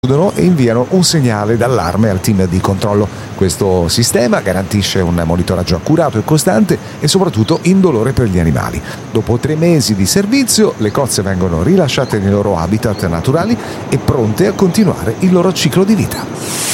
e inviano un segnale d'allarme al team di controllo. Questo sistema garantisce un monitoraggio accurato e costante e soprattutto indolore per gli animali. Dopo 3 mesi di servizio, le cozze vengono rilasciate nei loro habitat naturali e pronte a continuare il loro ciclo di vita.